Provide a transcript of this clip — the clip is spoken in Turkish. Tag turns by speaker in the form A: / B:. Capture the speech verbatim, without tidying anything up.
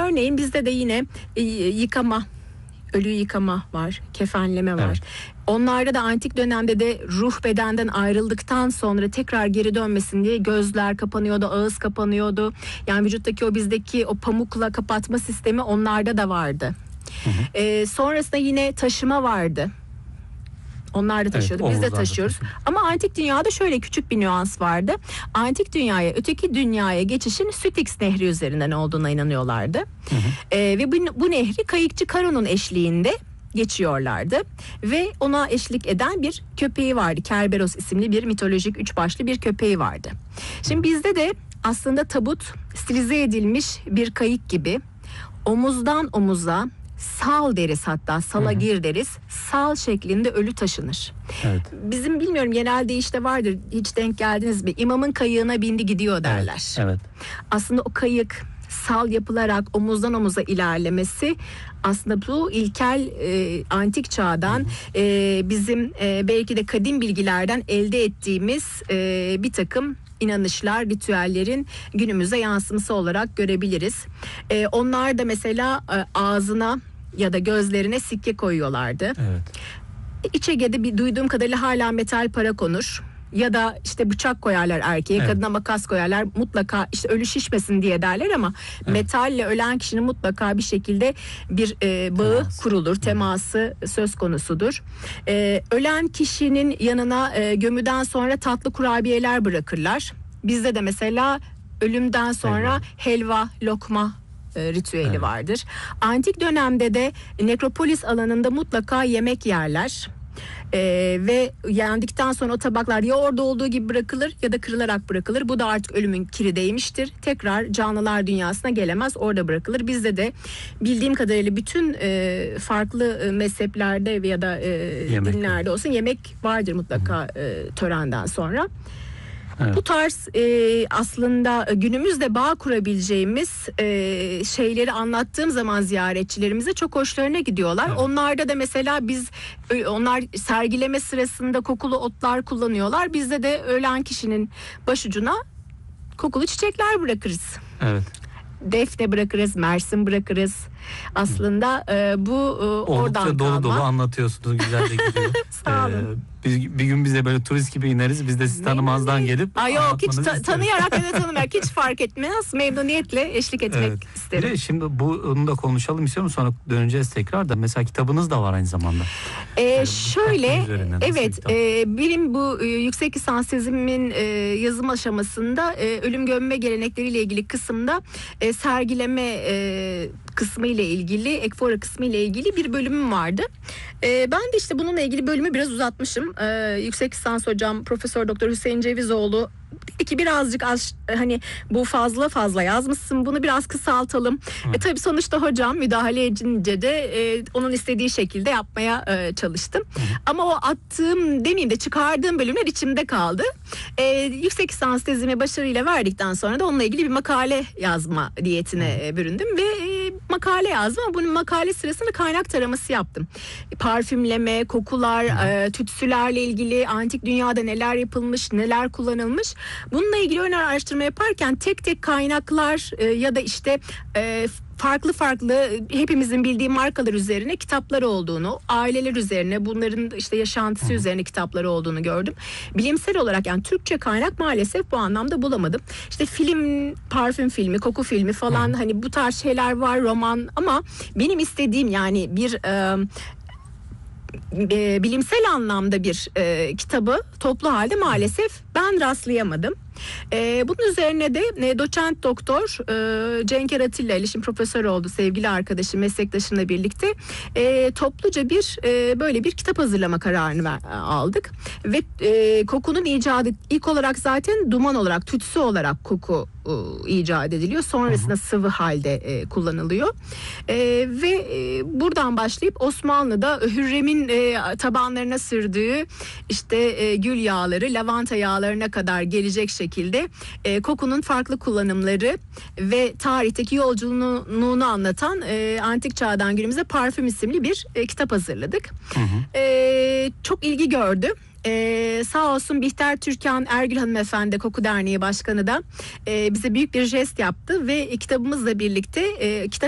A: örneğin bizde de yine e, yıkama, ölü yıkama var, kefenleme var. Evet. Onlarda da antik dönemde de ruh bedenden ayrıldıktan sonra tekrar geri dönmesin diye gözler kapanıyordu, ağız kapanıyordu. Yani vücuttaki o bizdeki o pamukla kapatma sistemi onlarda da vardı. Hı hı. Ee, sonrasında yine taşıma vardı. Onlar da taşıyordu. Evet, biz de taşıyoruz. Taşıyor. Ama antik dünyada şöyle küçük bir nüans vardı. Antik dünyaya, öteki dünyaya geçişin Styx Nehri üzerinden olduğuna inanıyorlardı. Hı hı. Ee, ve bu, bu nehri kayıkçı Karon'un eşliğinde geçiyorlardı ve ona eşlik eden bir köpeği vardı. Kerberos isimli bir mitolojik üç başlı bir köpeği vardı. Şimdi bizde de aslında tabut stilize edilmiş bir kayık gibi omuzdan omuza sal deriz, hatta salagir deriz. Sal şeklinde ölü taşınır. Evet. Bizim bilmiyorum genel deyişte vardır. Hiç denk geldiniz mi? İmamın kayığına bindi gidiyor derler.
B: Evet. Evet.
A: Aslında o kayık sal yapılarak omuzdan omuza ilerlemesi aslında bu ilkel e, antik çağdan e, bizim e, belki de kadim bilgilerden elde ettiğimiz e, bir takım inanışlar, ritüellerin günümüze yansıması olarak görebiliriz. E, onlar da mesela e, ağzına ya da gözlerine sikke koyuyorlardı.
B: Evet.
A: İç Ege'de bir duyduğum kadarıyla hala metal para konur. Ya da işte bıçak koyarlar erkeğe, evet. Kadına makas koyarlar. Mutlaka işte ölü şişmesin diye derler ama evet. Metalle ölen kişinin mutlaka bir şekilde bir e, bağı Temas. kurulur. Teması Hı. söz konusudur. E, ölen kişinin yanına e, gömüden sonra tatlı kurabiyeler bırakırlar. Bizde de mesela ölümden sonra helva, helva lokma e, ritüeli evet. vardır. Antik dönemde de nekropolis alanında mutlaka yemek yerler. Ee, ve yendikten sonra o tabaklar ya orada olduğu gibi bırakılır ya da kırılarak bırakılır. Bu da artık ölümün kiri değmiştir. Tekrar canlılar dünyasına gelemez, orada bırakılır. Bizde de bildiğim kadarıyla bütün e, farklı e, mezheplerde ya da e, dinlerde olsun yemek vardır mutlaka e, törenden sonra. Evet. Bu tarz e, aslında günümüzde bağ kurabileceğimiz e, şeyleri anlattığım zaman ziyaretçilerimize çok hoşlarına gidiyorlar. Evet. Onlarda da mesela biz onlar sergileme sırasında kokulu otlar kullanıyorlar. Bizde de ölen kişinin başucuna kokulu çiçekler bırakırız.
B: Evet.
A: Defne bırakırız, mersin bırakırız. Aslında e, bu e, oradan
B: oldukça dolu dolu anlatıyorsunuz, güzel de gidiyor.
A: Sağ olun. Ee,
B: bir, bir gün bize böyle turist gibi ineriz, biz de sizi tanımazdan gelip
A: Ay yok, hiç ta- tanıyarak ya da tanımayarak hiç fark etmez, memnuniyetle eşlik etmek evet. isterim.
B: Bir de şimdi bunu da konuşalım istiyorum, sonra döneceğiz tekrar da. Mesela kitabınız da var aynı zamanda.
A: Ee, ee, şöyle evet e, benim bu e, yüksek lisans tezimin e, yazım aşamasında e, ölüm gömme gelenekleriyle ilgili kısımda e, sergileme e, kısmı ile ilgili, ekfora kısmı ile ilgili bir bölümüm vardı. Ee, ben de işte bununla ilgili bölümü biraz uzatmışım. Ee, yüksek lisans hocam Profesör Doktor Hüseyin Cevizoğlu ki birazcık az, hani bu fazla fazla yazmışsın, bunu biraz kısaltalım. E, tabii sonuçta hocam müdahale edince de e, onun istediği şekilde yapmaya e, çalıştım. Hı. Ama o attığım demeyeyim de çıkardığım bölümler içimde kaldı. E, yüksek lisans tezimi başarıyla verdikten sonra da onunla ilgili bir makale yazma niyetine e, büründüm ve e, makale yazdım ama bunun makale sırasında kaynak taraması yaptım. Parfümleme, kokular, e, tütsülerle ilgili antik dünyada neler yapılmış, neler kullanılmış. Bununla ilgili ön araştırma yaparken tek tek kaynaklar e, ya da işte e, farklı farklı hepimizin bildiği markalar üzerine kitaplar olduğunu, aileler üzerine, bunların işte yaşantısı üzerine kitapları olduğunu gördüm. Bilimsel olarak yani Türkçe kaynak maalesef bu anlamda bulamadım. İşte film, parfüm filmi, koku filmi falan, hani bu tarz şeyler var, roman, ama benim istediğim yani bir e, e, bilimsel anlamda bir e, kitabı toplu halde maalesef ben rastlayamadım. E, bunun üzerine de e, doçent doktor e, Cenker Atilla ile, şimdi profesör oldu, sevgili arkadaşım, meslektaşımla birlikte e, topluca bir e, böyle bir kitap hazırlama kararını ver, aldık ve e, kokunun icadı ilk olarak zaten duman olarak, tütsü olarak koku e, icat ediliyor. Sonrasında hı hı. sıvı halde e, kullanılıyor e, ve e, buradan başlayıp Osmanlı'da Hürrem'in e, tabanlarına sürdüğü işte e, gül yağları, lavanta yağlarına kadar gelecek şekilde şekilde e, kokunun farklı kullanımları ve tarihteki yolculuğunu anlatan e, antik çağdan günümüze Parfüm isimli bir e, kitap hazırladık. Hı hı. E, çok ilgi gördü. Ee, sağ olsun Bihter Türkan Ergül hanımefendi, Koku Derneği Başkanı da e, bize büyük bir jest yaptı ve kitabımızla birlikte e, kitap